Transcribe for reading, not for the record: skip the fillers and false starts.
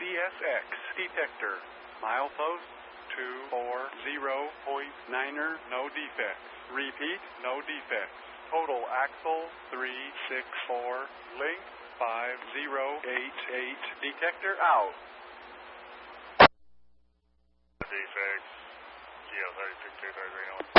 CSX detector. Milepost 240.9er, no defects. Repeat, no defects. Total axle 364. Link 5088. Detector out. Defects. GL 36 233.